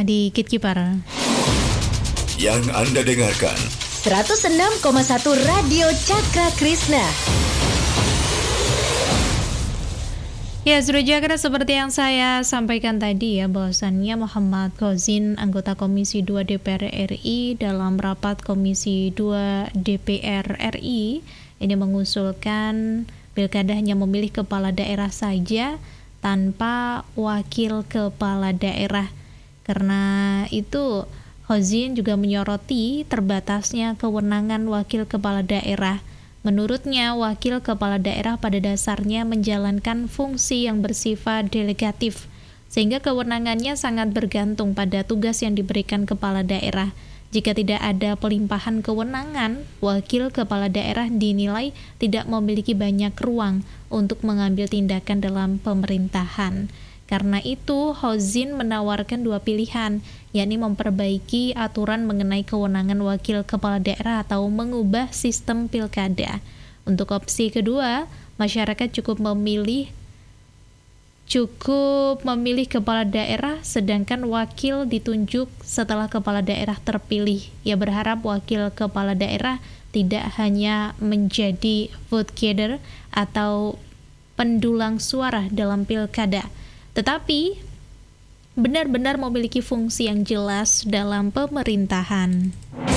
di Gatekeeper. Yang Anda dengarkan 106,1 Radio Cakra Krishna. Ya, Suruh Cakra, seperti yang saya sampaikan tadi ya, bahwasannya Muhammad Ghazin, anggota Komisi 2 DPR RI dalam rapat Komisi 2 DPR RI ini mengusulkan pilkada hanya memilih kepala daerah saja tanpa wakil kepala daerah. Karena itu Ghazin juga menyoroti terbatasnya kewenangan wakil kepala daerah. Menurutnya, wakil kepala daerah pada dasarnya menjalankan fungsi yang bersifat delegatif, sehingga kewenangannya sangat bergantung pada tugas yang diberikan kepala daerah. Jika tidak ada pelimpahan kewenangan, wakil kepala daerah dinilai tidak memiliki banyak ruang untuk mengambil tindakan dalam pemerintahan. Karena itu, Ghazin menawarkan dua pilihan, yakni memperbaiki aturan mengenai kewenangan wakil kepala daerah atau mengubah sistem pilkada. Untuk opsi kedua, masyarakat cukup memilih kepala daerah, sedangkan wakil ditunjuk setelah kepala daerah terpilih. Ia berharap wakil kepala daerah tidak hanya menjadi vote getter atau pendulang suara dalam pilkada, tetapi benar-benar memiliki fungsi yang jelas dalam pemerintahan.